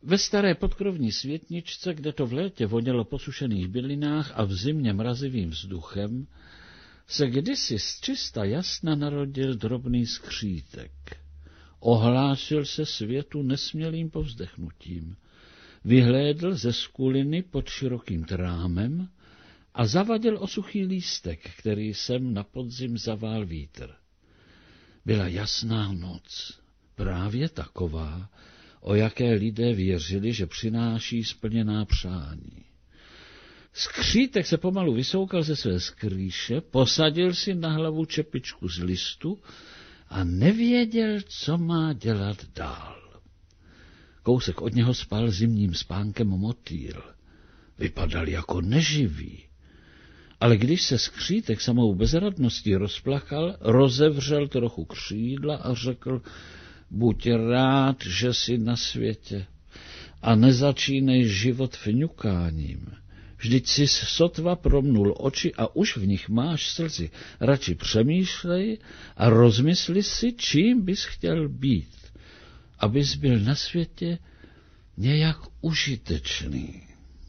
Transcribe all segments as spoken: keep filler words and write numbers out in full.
Ve staré podkrovní světničce, kde to v létě vonělo po sušených bylinách a v zimě mrazivým vzduchem, se kdysi z čista jasna narodil drobný skřítek. Ohlásil se světu nesmělým povzdechnutím. Vyhlédl ze skuliny pod širokým trámem a zavadil o suchý lístek, který sem na podzim zavál vítr. Byla jasná noc, právě taková, o jaké lidé věřili, že přináší splněná přání. Skřítek se pomalu vysoukal ze své skrýše, posadil si na hlavu čepičku z listu a nevěděl, co má dělat dál. Kousek od něho spal zimním spánkem motýl. Vypadal jako neživý. Ale když se skřítek samou bezradností rozplakal, rozevřel trochu křídla a řekl: buď rád, že jsi na světě a nezačínej život fňukáním. Vždyť jsi sotva promnul oči a už v nich máš slzy. Radši přemýšlej a rozmysli si, čím bys chtěl být, abys byl na světě nějak užitečný.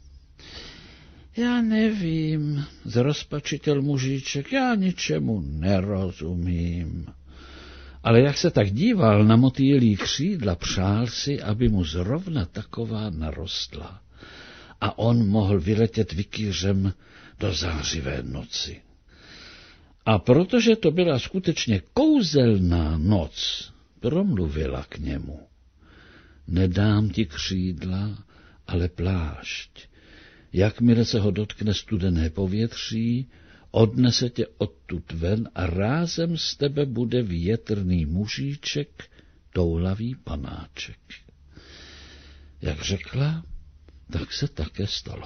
Já nevím, zrozpačitel mužíček, já ničemu nerozumím. Ale jak se tak díval na motýlí křídla, přál si, aby mu zrovna taková narostla a on mohl vyletět vikýřem do zářivé noci. A protože to byla skutečně kouzelná noc, promluvila k němu: nedám ti křídla, ale plášť. Jakmile se ho dotkne studené povětří, odnese tě odtud ven a rázem z tebe bude větrný mužíček, toulavý panáček. Jak řekla, tak se také stalo.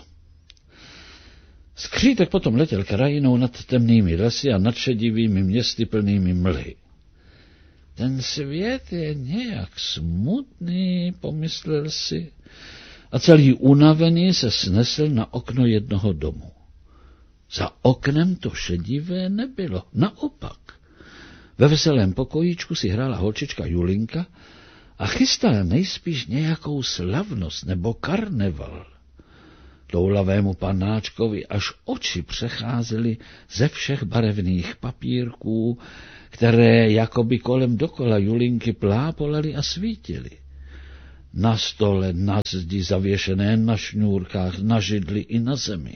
Skřítek potom letěl krajinou nad temnými lesy a nad šedivými městy plnými mlhy. Ten svět je nějak smutný, pomyslel si, a celý unavený se snesl na okno jednoho domu. Za oknem to šedivé nebylo, naopak. Ve veselém pokojíčku si hrála holčička Julinka a chystala nejspíš nějakou slavnost nebo karneval. Toulavému panáčkovi až oči přecházely ze všech barevných papírků, které jakoby kolem dokola Julinky plápolaly a svítily. Na stole, na zdi zavěšené na šňůrkách, na židli i na zemi.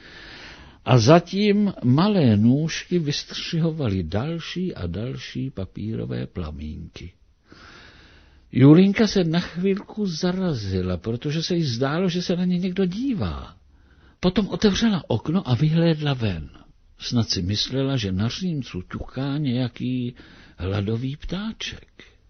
A zatím malé nůžky vystřihovaly další a další papírové plamínky. Julinka se na chvilku zarazila, protože se jí zdálo, že se na ně někdo dívá. Potom otevřela okno a vyhlédla ven. Snad si myslela, že na římcu ťuká nějaký hladový ptáček.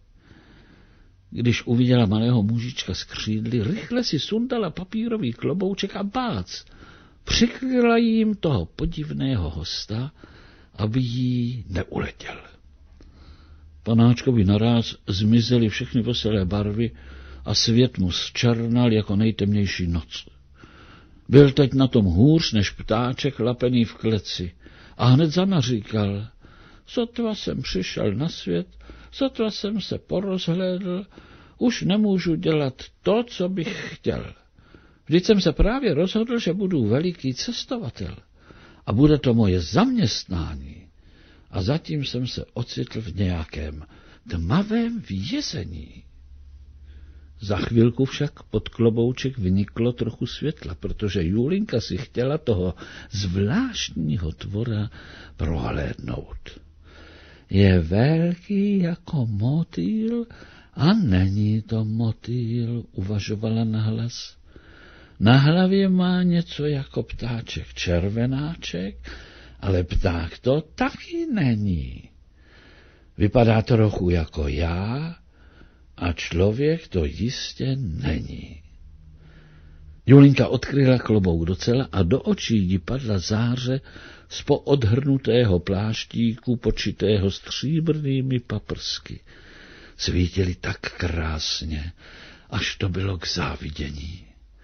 Když uviděla malého mužička s křídly, rychle si sundala papírový klobouček a bác, přikryla jim toho podivného hosta, aby jí neuletěl. Panáčkovi naráz zmizely všechny veselé barvy a svět mu zčernal jako nejtemnější noc. Byl teď na tom hůř než ptáček lapený v kleci a hned zanaříkal: sotva jsem přišel na svět, sotva jsem se porozhlédl, už nemůžu dělat to, co bych chtěl. Vždyť jsem se právě rozhodl, že budu veliký cestovatel a bude to moje zaměstnání. A zatím jsem se ocitl v nějakém tmavém vězení. Za chvilku však pod klobouček vyniklo trochu světla, protože Julinka si chtěla toho zvláštního tvora prohlédnout. Je velký jako motýl a není to motýl, uvažovala nahlas. Na hlavě má něco jako ptáček červenáček, ale pták to taky není. Vypadá trochu jako já a člověk to jistě není. Julinka odkryla klobouk docela a do očí jí padla záře z poodhrnutého pláštíku počitého stříbrnými paprsky. Svítily tak krásně, až to bylo k závidění.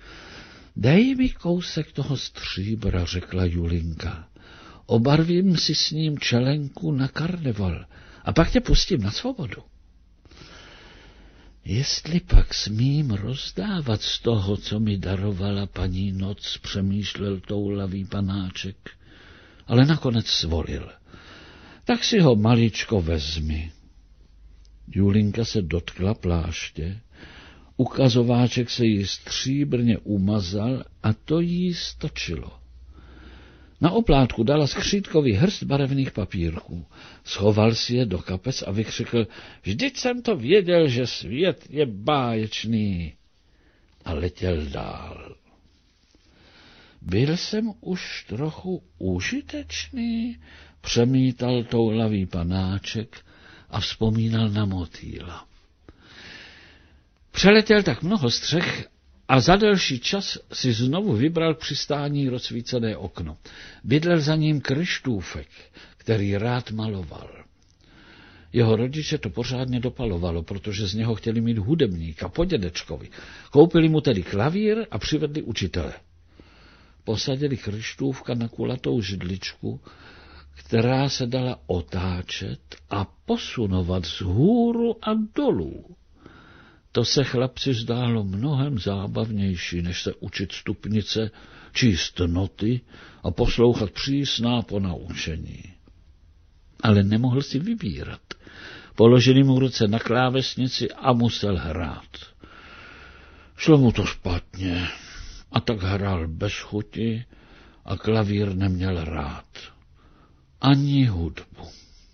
Dej mi kousek toho stříbra, řekla Julinka. Obarvím si s ním čelenku na karneval a pak tě pustím na svobodu. Jestli pak smím rozdávat z toho, co mi darovala paní noc, přemýšlel toulavý panáček, ale nakonec svolil. Tak si ho maličko vezmi. Julinka se dotkla pláště, ukazováček se jí stříbrně umazal a to jí stačilo. Na oplátku dala skřítkovi hrst barevných papírků. Schoval si je do kapes a vykřikl, vždyť jsem to věděl, že svět je báječný. A letěl dál. Byl jsem už trochu užitečný, přemítal toulavý panáček a vzpomínal na motýla. Přeletěl tak mnoho střech a za delší čas si znovu vybral přistání rozsvícené okno. Bydlel za ním Kryštůfek, který rád maloval. Jeho rodiče to pořádně dopalovalo, protože z něho chtěli mít hudebníka po dědečkovi. Koupili mu tedy klavír a přivedli učitele. Posadili Kryštůvka na kulatou židličku, která se dala otáčet a posunovat vzhůru a dolů. To se chlapci zdálo mnohem zábavnější, než se učit stupnice, číst noty a poslouchat přísná ponaučení. Ale nemohl si vybírat. Položili mu ruce na klávesnici a musel hrát. Šlo mu to špatně a tak hrál bez chuti a klavír neměl rád. Ani hudbu.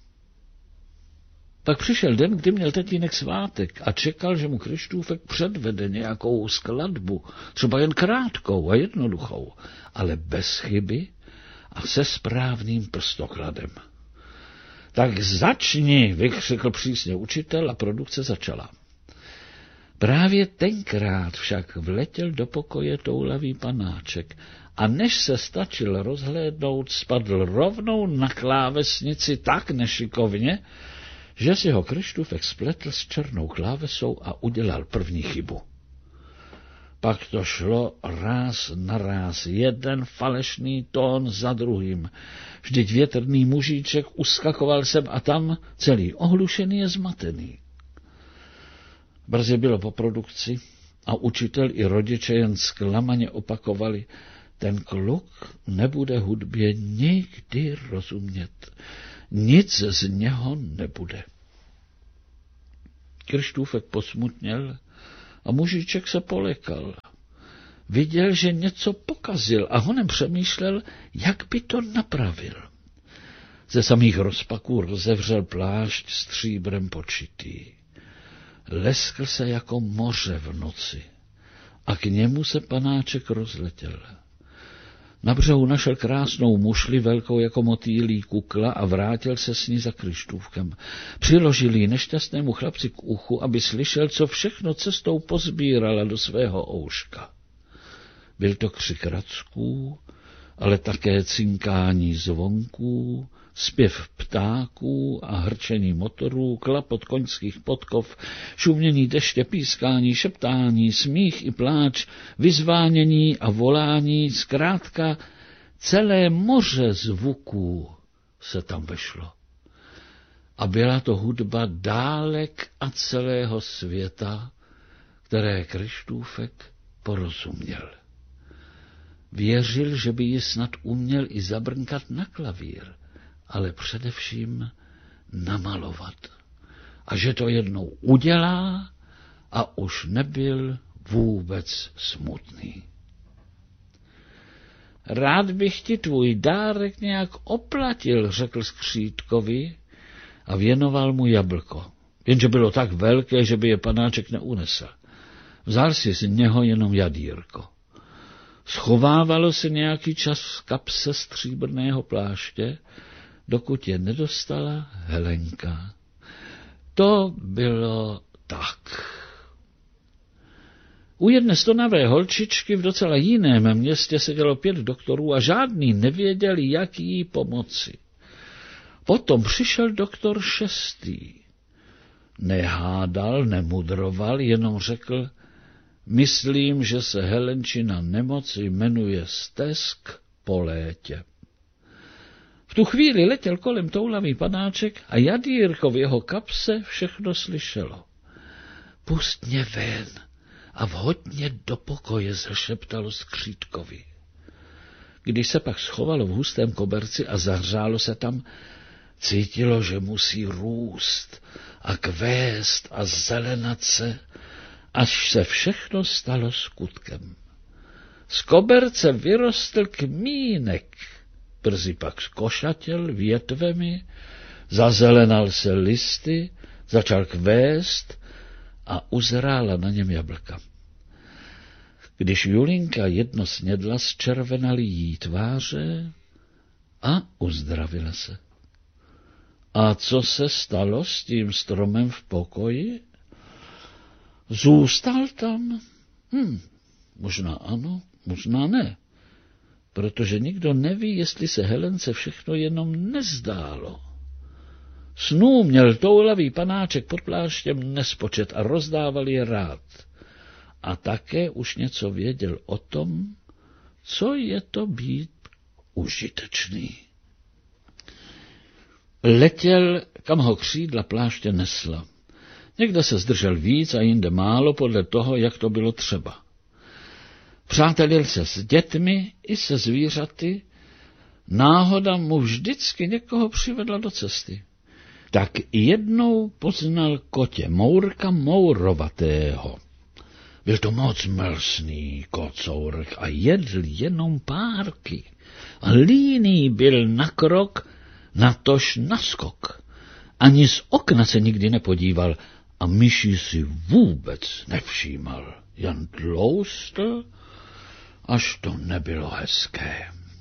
Tak přišel den, kdy měl tatínek svátek a čekal, že mu Kryštůfek předvede nějakou skladbu, třeba jen krátkou a jednoduchou, ale bez chyby a se správným prstokladem. Tak začni, vykřikl přísně učitel a produkce začala. Právě tenkrát však vletěl do pokoje toulavý panáček a než se stačil rozhlédnout, spadl rovnou na klávesnici tak nešikovně, že si ho Kryštůfek spletl s černou klávesou a udělal první chybu. Pak to šlo ráz na ráz, jeden falešný tón za druhým. Vždyť větrný mužíček uskakoval sem a tam, celý ohlušený a zmatený. Brzy bylo po produkci a učitel i rodiče jen zklamaně opakovali, ten kluk nebude hudbě nikdy rozumět. Nic z něho nebude. Kryštůfek posmutněl a mužíček se polekal. Viděl, že něco pokazil a honem přemýšlel, jak by to napravil. Ze samých rozpaků rozevřel plášť stříbrem počitý. Leskl se jako moře v noci a k němu se panáček rozletěl. Na břehu našel krásnou mušli, velkou jako motýlí kukla a vrátil se s ní za Kryštůvkem. Přiložil ji nešťastnému chlapci k uchu, aby slyšel, co všechno cestou pozbírala do svého ouška. Byl to křik racků, ale také cinkání zvonků, zpěv ptáků a hrčení motorů, klapot koňských podkov, šumění deště, pískání, šeptání, smích i pláč, vyzvánění a volání, zkrátka celé moře zvuků se tam vešlo. A byla to hudba dálek a celého světa, které Kryštůfek porozuměl. Věřil, že by ji snad uměl i zabrnkat na klavír, ale především namalovat. A že to jednou udělá a už nebyl vůbec smutný. Rád bych ti tvůj dárek nějak oplatil, řekl skřítkovi a věnoval mu jablko. Jenže bylo tak velké, že by je panáček neunesl. Vzal si z něho jenom jadírko. Schovávalo se nějaký čas v kapse stříbrného pláště, dokud je nedostala Helenka. To bylo tak. U jedné stonavé holčičky v docela jiném městě sedělo pět doktorů a žádný nevěděl, jak jí pomoci. Potom přišel doktor šestý. Nehádal, nemudroval, jenom řekl, myslím, že se Helenčina nemoc jmenuje stesk po létě. V tu chvíli letěl kolem toulavý panáček a jadírko v jeho kapse všechno slyšelo. Pust mě ven a vhoď mě do pokoje, zešeptalo skřítkovi. Když se pak schovalo v hustém koberci a zahřálo se tam, cítilo, že musí růst a kvést a zelenat se, až se všechno stalo skutkem. Z koberce vyrostl kmínek, brzy pak zkošatěl větvemi, zazelenal se listy, začal kvést a uzrála na něm jablka. Když Julinka jedno snědla, zčervenaly jí tváře a uzdravila se. A co se stalo s tím stromem v pokoji? Zůstal tam? Hm, možná ano, možná ne, protože nikdo neví, jestli se Helence všechno jenom nezdálo. Snů měl toulavý panáček pod pláštěm nespočet a rozdával je rád. A také už něco věděl o tom, co je to být užitečný. Letěl, kam ho křídla pláště nesla. Někde se zdržel víc a jinde málo podle toho, jak to bylo třeba. Přátelil se s dětmi i se zvířaty, náhoda mu vždycky někoho přivedla do cesty. Tak jednou poznal kotě Mourka Mourovatého. Byl to moc mlsný kocourek a jedl jenom párky. A líný byl na krok, natož na skok. Ani z okna se nikdy nepodíval a myší si vůbec nevšímal. Jen tloustl, až to nebylo hezké.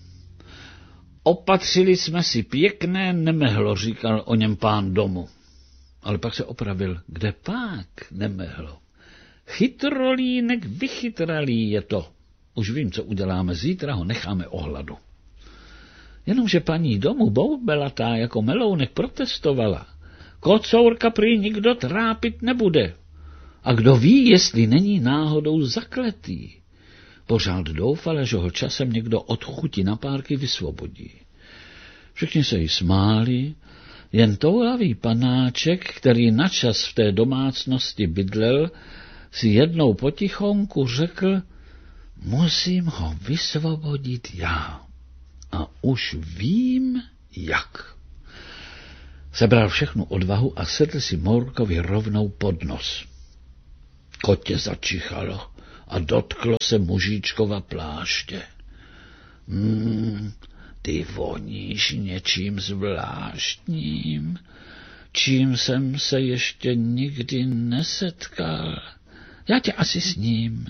Opatřili jsme si pěkné nemehlo, říkal o něm pán domu. Ale pak se opravil, kde pak nemehlo. Chytrolínek vychytralý je to. Už vím, co uděláme, zítra ho necháme ohladu. Jenomže paní domu boubelatá jako melounek protestovala. Kocourka prý nikdo trápit nebude. A kdo ví, jestli není náhodou zakletý. Pořád doufala, že ho časem někdo od chuti na párky vysvobodí. Všichni se jí smáli, jen toulavý panáček, který načas v té domácnosti bydlel, si jednou potichonku řekl, musím ho vysvobodit já. A už vím, jak. Sebral všechnu odvahu a sedl si Mourkovi rovnou pod nos. Kotě začichalo a dotklo se mužíčkova pláště. Hmm, ty voníš něčím zvláštním, čím jsem se ještě nikdy nesetkal. Já tě asi s ním.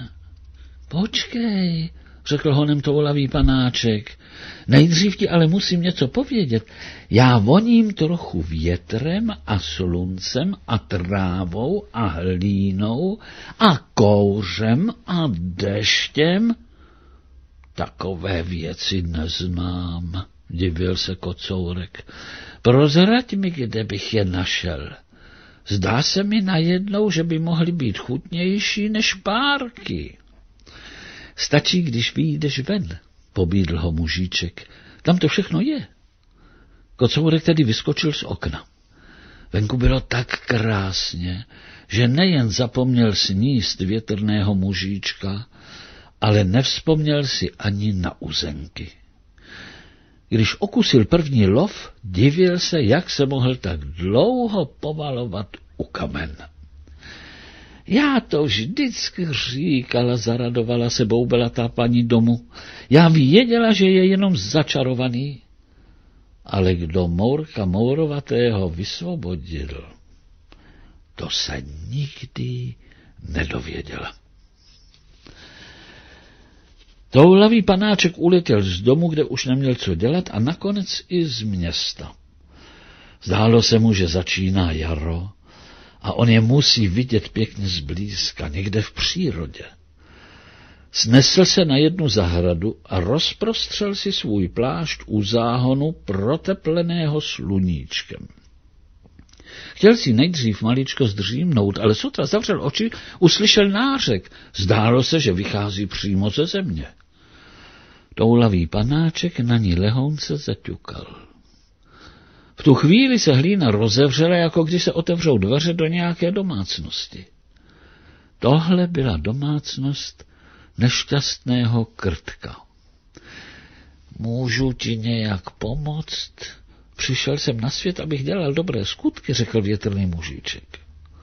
Počkej, řekl honem toulavý panáček. Nejdřív ti ale musím něco povědět. Já voním trochu větrem a sluncem a trávou a hlínou a kouřem a deštěm. Takové věci neznám, divil se kocourek. Prozrať mi, kde bych je našel. Zdá se mi najednou, že by mohly být chutnější než párky. Stačí, když vyjdeš ven, pobídl ho mužíček. Tam to všechno je. Kocourek tedy vyskočil z okna. Venku bylo tak krásně, že nejen zapomněl sníst větrného mužíčka, ale nevzpomněl si ani na uzenky. Když okusil první lov, divil se, jak se mohl tak dlouho povalovat u kamen. Já to vždycky říkala, zaradovala se boubelatá paní domu. Já věděla, že je jenom začarovaný. Ale kdo Mourka Mourovatého vysvobodil, to se nikdy nedověděla. Toulavý panáček uletěl z domu, kde už neměl co dělat, a nakonec i z města. Zdálo se mu, že začíná jaro a on je musí vidět pěkně zblízka, někde v přírodě. Snesl se na jednu zahradu a rozprostřel si svůj plášť u záhonu protepleného sluníčkem. Chtěl si nejdřív maličko zdřímnout, ale sotva zavřel oči, uslyšel nářek. Zdálo se, že vychází přímo ze země. Toulavý panáček na ní lehounce zaťukal. V tu chvíli se hlína rozevřela, jako když se otevřou dveře do nějaké domácnosti. Tohle byla domácnost nešťastného Krtka. Můžu ti nějak pomoct? Přišel jsem na svět, abych dělal dobré skutky, řekl větrný mužíček.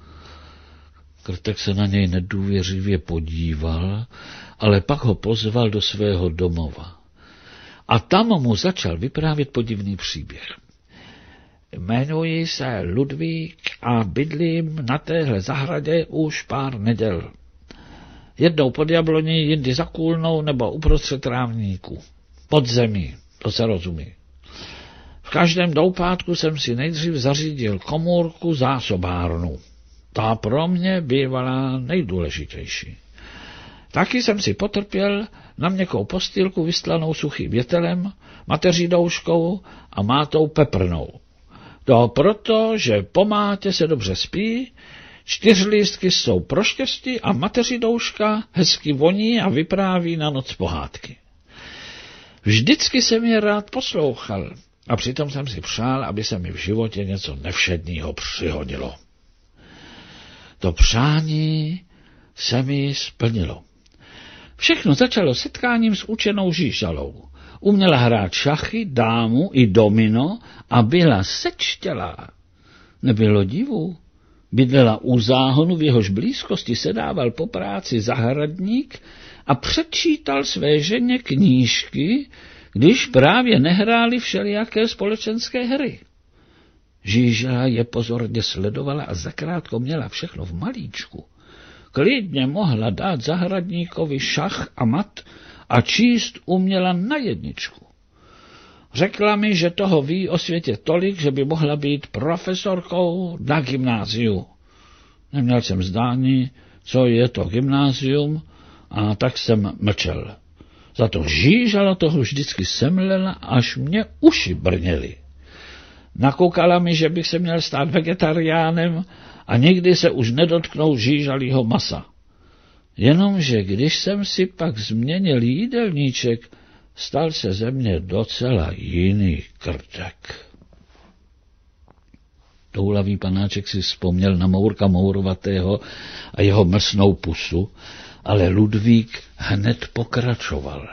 Krtek se na něj nedůvěřivě podíval, ale pak ho pozval do svého domova. A tam mu začal vyprávět podivný příběh. Jmenuji se Ludvík a bydlím na téhle zahradě už pár neděl. Jednou pod jabloní, jindy za kůlnou nebo uprostřed trávníku. Pod zemí, to se rozumí. V každém doupátku jsem si nejdřív zařídil komůrku zásobárnu. Ta pro mě bývala nejdůležitější. Taky jsem si potrpěl na měkkou postýlku vystlanou suchým větelem, mateří douškou a mátou peprnou. To proto, že po mátě se dobře spí, čtyřlístky jsou pro štěstí a mateří douška hezky voní a vypráví na noc pohádky. Vždycky jsem je rád poslouchal a přitom jsem si přál, aby se mi v životě něco nevšedního přihodilo. To přání se mi splnilo. Všechno začalo setkáním s učenou Žížalou. Uměla hrát šachy, dámu i domino a byla sečtělá. Nebylo divu. Bydlela u záhonu, v jehož blízkosti sedával po práci zahradník a předčítal své ženě knížky, když právě nehráli všelijaké společenské hry. Žížela je pozorně sledovala a zakrátko měla všechno v malíčku. Klidně mohla dát zahradníkovi šach a mat a číst uměla na jedničku. Řekla mi, že toho ví o světě tolik, že by mohla být profesorkou na gymnáziu. Neměl jsem zdání, co je to gymnázium, a tak jsem mlčel. Za to Žížala toho vždycky semlela, až mě uši brněly. Nakoukala mi, že bych se měl stát vegetariánem a nikdy se už nedotknout žížalýho masa. Jenomže když jsem si pak změnil jídelníček, stal se ze mě docela jiný Krtek. Toulavý panáček si vzpomněl na Mourka Mourovatého a jeho mlsnou pusu, ale Ludvík hned pokračoval.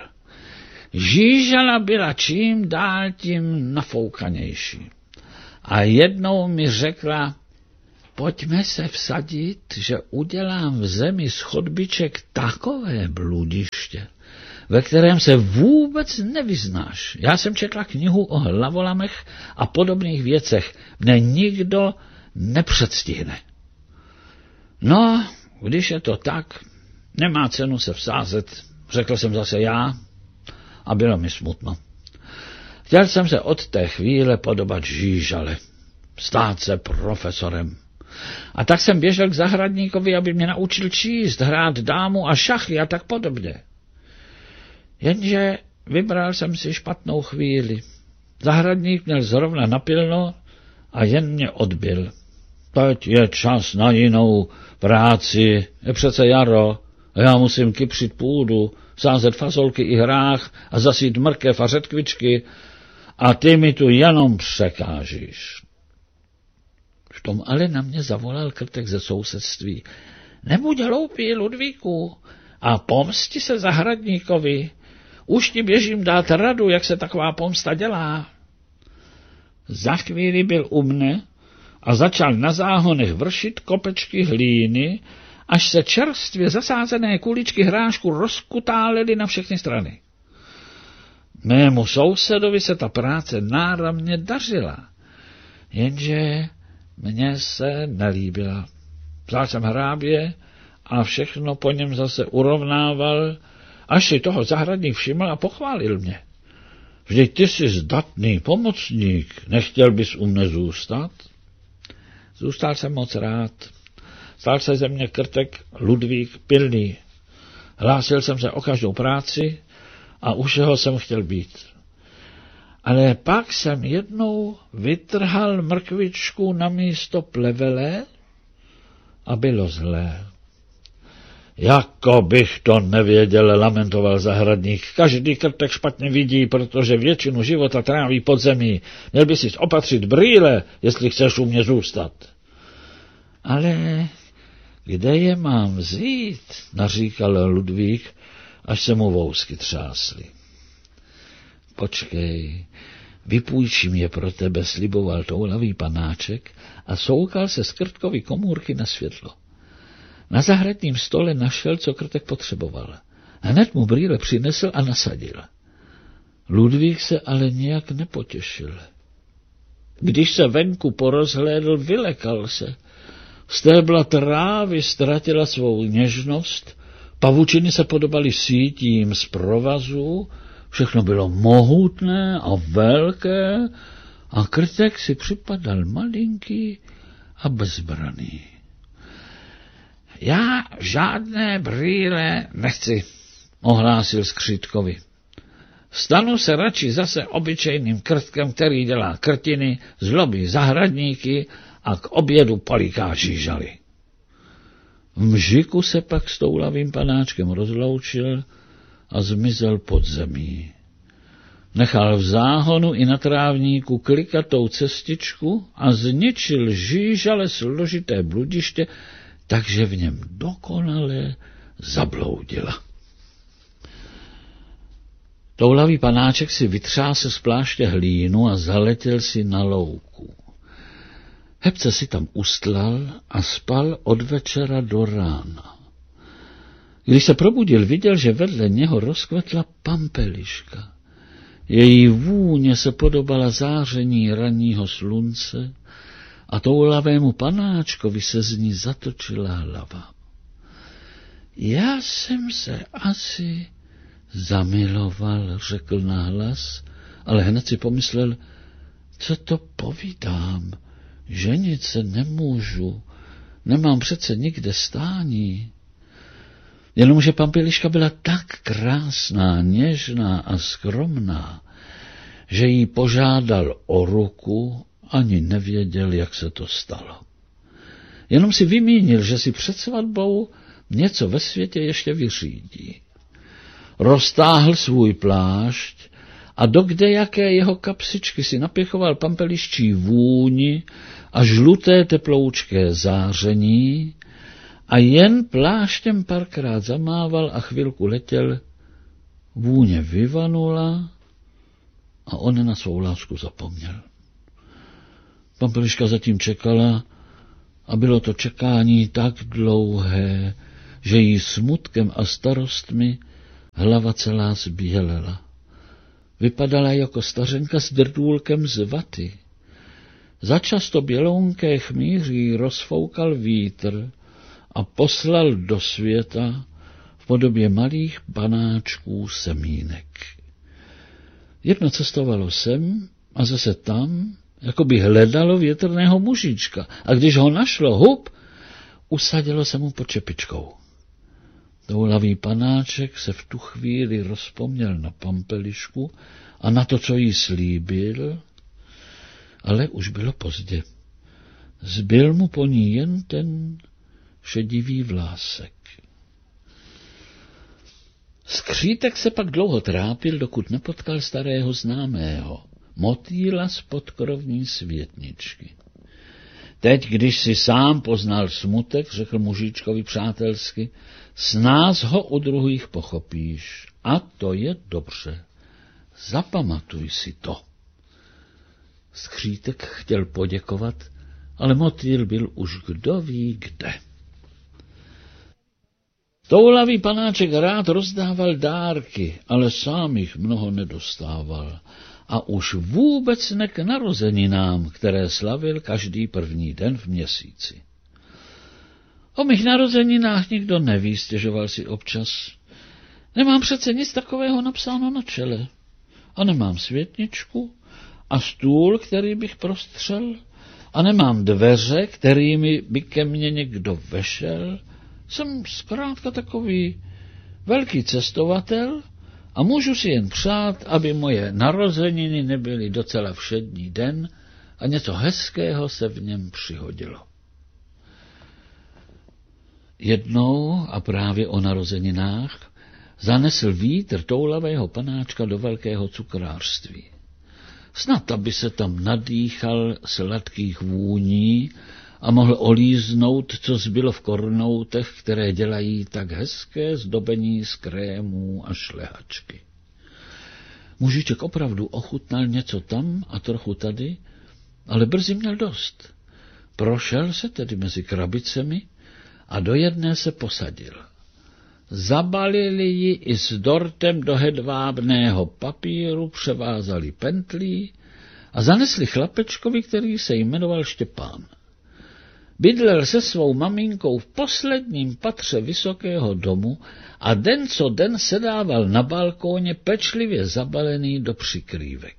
Žížala byla čím dál tím nafoukanější. A jednou mi řekla, pojďme se vsadit, že udělám v zemi z chodbiček takové bludiště, ve kterém se vůbec nevyznáš. Já jsem četla knihu o hlavolamech a podobných věcech. Mne nikdo nepředstihne. No, když je to tak, nemá cenu se vsázet, řekl jsem zase já a bylo mi smutno. Chtěl jsem se od té chvíle podobat Žížale, stát se profesorem. A tak jsem běžel k zahradníkovi, aby mě naučil číst, hrát dámu a šachy a tak podobně. Jenže vybral jsem si špatnou chvíli. Zahradník měl zrovna napilno a jen mě odbil. Teď je čas na jinou práci, je přece jaro, a já musím kypřit půdu, sázet fasolky i hrách a zasít mrkev a řetkvičky, a ty mi tu jenom překážíš. V tom ale na mě zavolal Krtek ze sousedství. Nebuď hloupý, Ludvíku, a pomsti se zahradníkovi. Už ti běžím dát radu, jak se taková pomsta dělá. Za chvíli byl u mne a začal na záhonech vršit kopečky hlíny, až se čerstvě zasázené kuličky hrášku rozkutálely na všechny strany. Mému sousedovi se ta práce náramně dařila, jenže mně se nelíbila. Vzal jsem hrábě a všechno po něm zase urovnával, až si toho zahradník všiml a pochválil mě. Vždyť ty jsi zdatný pomocník, nechtěl bys u mne zůstat? Zůstal jsem moc rád. Stal se ze mě Krtek Ludvík Pilný. Hlásil jsem se o každou práci a u všeho jsem chtěl být. Ale pak jsem jednou vytrhal mrkvičku na místo plevele a bylo zlé. Jako bych to nevěděl, lamentoval zahradník. Každý Krtek špatně vidí, protože většinu života tráví pod zemí. Měl by si opatřit brýle, jestli chceš u mě zůstat. Ale Kde je mám vzít, naříkal Ludvík, až se mu vousky třásly. Počkej, vypůjčím je pro tebe, sliboval toulavý panáček a soukal se z Krtkovy komůrky na světlo. Na zahradním stole našel, co Krtek potřeboval. Hned mu brýle přinesl a nasadil. Ludvík se ale nějak nepotěšil. Když se venku porozhlédl, vylekal se. Stébla trávy ztratila svou něžnost, pavučiny se podobaly sítím z provazů, všechno bylo mohutné a velké a Krtek si připadal malinký a bezbraný. Já žádné brýle nechci, ohlásil Skřítkovi. Stanu se radši zase obyčejným Krtkem, který dělá krtiny, zlobí zahradníky a k obědu poliká žížaly. V mžiku se pak s toulavým panáčkem rozloučil a zmizel pod zemí. Nechal v záhonu i na trávníku klikatou cestičku a zničil žížale složité bludiště, takže v něm dokonale zabloudila. Toulavý panáček si vytřásl z pláště hlínu a zaletěl si na louku. Hebce si tam ustlal a spal od večera do rána. Když se probudil, viděl, že vedle něho rozkvetla pampeliška. Její vůně se podobala záření ranního slunce a toulavému panáčkovi se z ní zatočila hlava. Já jsem se asi zamiloval, řekl nahlas, ale hned si pomyslel, co to povídám, ženit se nemůžu, nemám přece nikde stání. Jenomže pampeliška byla tak krásná, něžná a skromná, že jí požádal o ruku, ani nevěděl, jak se to stalo. Jenom si vymínil, že si před svatbou něco ve světě ještě vyřídí. Roztáhl svůj plášť a do kdejaké jeho kapsičky si napěchoval pampeliščí vůni a žluté teploučké záření a jen pláštěm párkrát zamával a chvilku letěl, vůně vyvanula a on na svou lásku zapomněl. Pampeliška zatím čekala a bylo to čekání tak dlouhé, že jí smutkem a starostmi hlava celá zbělela. Vypadala jako stařenka s drdůlkem z vaty. Začasto bělounké chmíří rozfoukal vítr a poslal do světa v podobě malých panáčků semínek. Jedno cestovalo sem a zase tam, jako by hledalo větrného mužička, a když ho našlo, hup, usadilo se mu pod čepičkou. Toulavý panáček se v tu chvíli rozpomněl na pampelišku a na to, co jí slíbil, ale už bylo pozdě. Zbyl mu po ní jen ten šedivý vlásek. Skřítek se pak dlouho trápil, dokud nepotkal starého známého, motýla z podkrovní světničky. Teď, když si sám poznal smutek, řekl mužičkovi přátelsky, snáz ho u druhých pochopíš. A to je dobře. Zapamatuj si to. Skřítek chtěl poděkovat, ale motýl byl už kdo ví kde. Toulavý panáček rád rozdával dárky, ale sám jich mnoho nedostával. A už vůbec ne k narozeninám, které slavil každý první den v měsíci. O mých narozeninách nikdo neví, stěžoval si občas. Nemám přece nic takového napsáno na čele. A nemám světničku a stůl, který bych prostřel. A nemám dveře, kterými by ke mně někdo vešel. Jsem zkrátka takový velký cestovatel a můžu si jen přát, aby moje narozeniny nebyly docela všední den a něco hezkého se v něm přihodilo. Jednou, a právě o narozeninách, zanesl vítr toulavého panáčka do velkého cukrářství. Snad, aby se tam nadýchal sladkých vůní a mohl olíznout, co zbylo v kornoutech, které dělají tak hezké zdobení z krémů a šlehačky. Mužiček opravdu ochutnal něco tam a trochu tady, ale brzy měl dost. Prošel se tedy mezi krabicemi a do jedné se posadil. Zabalili ji i s dortem do hedvábného papíru, převázali pentlí a zanesli chlapečkovi, který se jmenoval Štěpán. Bydlel se svou maminkou v posledním patře vysokého domu a den co den sedával na balkóně pečlivě zabalený do přikrývek.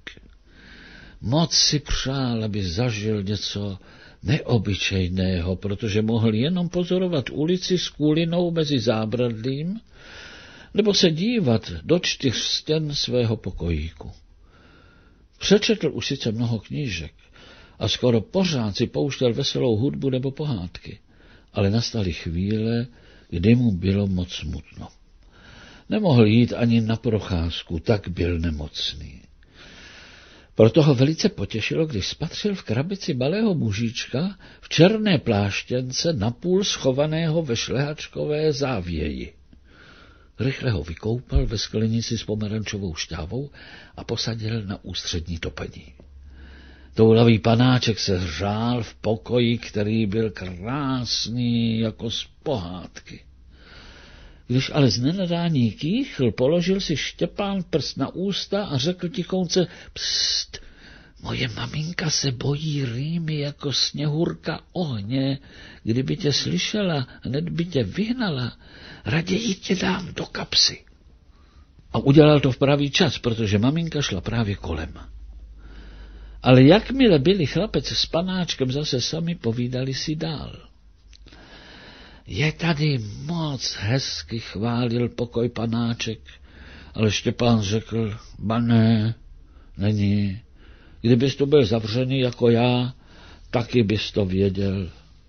Moc si přál, aby zažil něco neobyčejného, protože mohl jenom pozorovat ulici s kůlinou mezi zábradlím nebo se dívat do čtyř stěn svého pokojíku. Přečetl už sice mnoho knížek a skoro pořád si pouštěl veselou hudbu nebo pohádky, ale nastaly chvíle, kdy mu bylo moc smutno. Nemohl jít ani na procházku, tak byl nemocný. Proto ho velice potěšilo, když spatřil v krabici malého mužička v černé pláštěnce napůl schovaného ve šlehačkové závěji. Rychle ho vykoupal ve sklenici s pomerančovou šťávou a posadil na ústřední topení. Toulavý panáček se hřál v pokoji, který byl krásný jako z pohádky. Když ale z nenadání kýchl, položil si Štěpán prst na ústa a řekl tichounce: Pst, moje maminka se bojí rýmy jako sněhurka ohně. Kdyby tě slyšela, hned by tě vyhnala. Raději tě dám do kapsy. A udělal to v pravý čas, protože maminka šla právě kolem. Ale jakmile byli chlapec s panáčkem zase sami, povídali si dál. Je tady moc hezky, chválil pokoj panáček, ale Štěpán řekl: ba ne, není. Kdybys tu byl zavřený jako já, taky bys to věděl.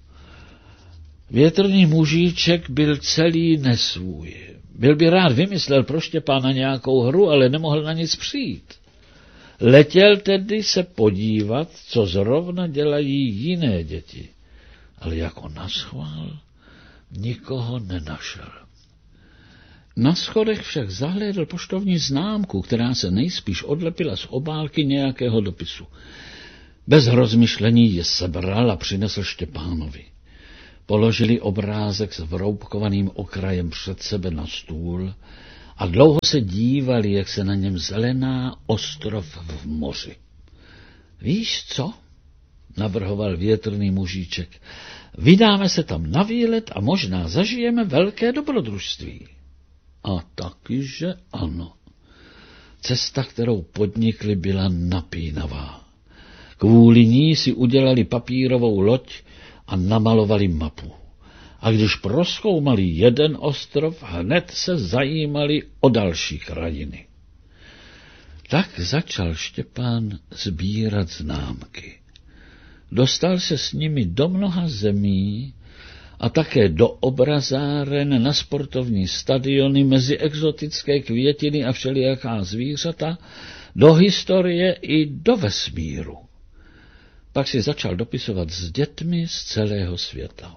Větrný mužíček byl celý nesvůj. Byl by rád vymyslel pro Štěpána nějakou hru, ale nemohl na nic přijít. Letěl tedy se podívat, co zrovna dělají jiné děti, ale jako naschvál nikoho nenašel. Na schodech však zahlédl poštovní známku, která se nejspíš odlepila z obálky nějakého dopisu. Bez rozmyšlení je sebral a přinesl Štěpánovi. Položili obrázek s vroubkovaným okrajem před sebe na stůl a dlouho se dívali, jak se na něm zelená ostrov v moři. Víš co? Navrhoval větrný mužíček. Vydáme se tam na výlet a možná zažijeme velké dobrodružství. A taky, že ano. Cesta, kterou podnikli, byla napínavá. Kvůli ní si udělali papírovou loď a namalovali mapu. A když prozkoumali jeden ostrov, hned se zajímali o další krajiny. Tak začal Štěpán sbírat známky. Dostal se s nimi do mnoha zemí a také do obrazáren, na sportovní stadiony, mezi exotické květiny a všelijaká zvířata, do historie i do vesmíru. Pak si začal dopisovat s dětmi z celého světa.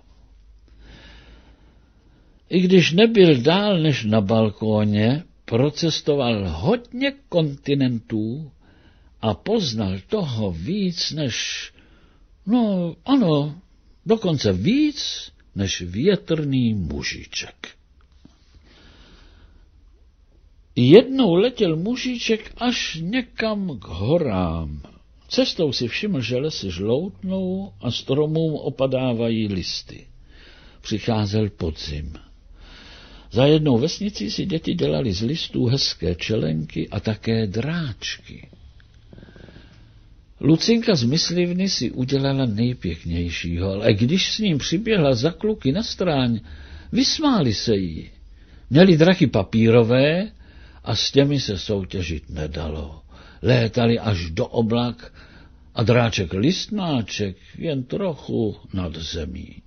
I když nebyl dál než na balkóně, procestoval hodně kontinentů a poznal toho víc než, no ano, dokonce víc než větrný mužíček. Jednou letěl mužíček až někam k horám. Cestou si všiml, že lesy žloutnou a stromům opadávají listy. Přicházel podzim. Za jednou vesnicí si děti dělali z listů hezké čelenky a také dráčky. Lucinka z myslivny si udělala nejpěknějšího, ale když s ním přiběhla za kluky na stráň, vysmáli se jí. Měli drachy papírové a s těmi se soutěžit nedalo. Létali až do oblak a dráček listnáček jen trochu nad zemí.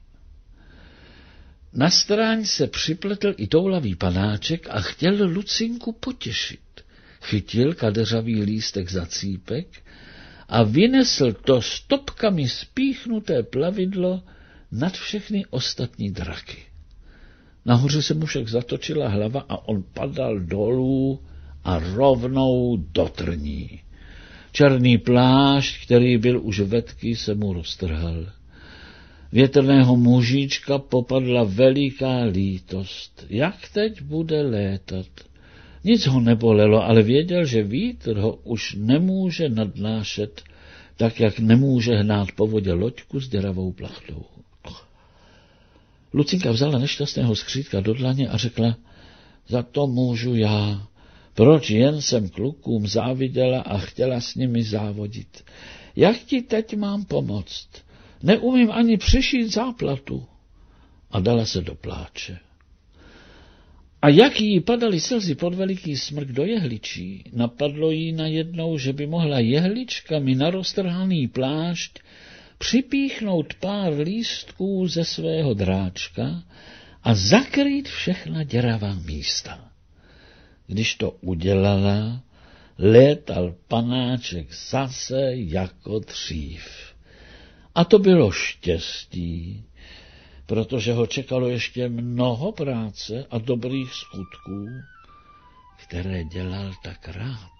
Na stráň se připletl i toulavý panáček a chtěl Lucinku potěšit. Chytil kadeřavý lístek za cípek a vynesl to stopkami spíchnuté plavidlo nad všechny ostatní draky. Nahoře se mu však zatočila hlava a on padal dolů a rovnou do trní. Černý plášť, který byl už vetký, se mu roztrhal. Větrného mužíčka popadla veliká lítost. Jak teď bude létat? Nic ho nebolelo, ale věděl, že vítr ho už nemůže nadnášet, tak jak nemůže hnát po vodě loďku s děravou plachtou. Lucinka vzala nešťastného skřítka do dlaně a řekla, za to můžu já. Proč jen jsem klukům záviděla a chtěla s nimi závodit? Jak ti teď mám pomoct? Neumím ani přišít záplatu. A dala se do pláče. A jak jí padaly slzy pod veliký smrk do jehličí, napadlo jí najednou, že by mohla jehličkami na roztrhaný plášť připíchnout pár lístků ze svého dráčka a zakrýt všechna děravá místa. Když to udělala, létal panáček zase jako dřív. A to bylo štěstí, protože ho čekalo ještě mnoho práce a dobrých skutků, které dělal tak rád.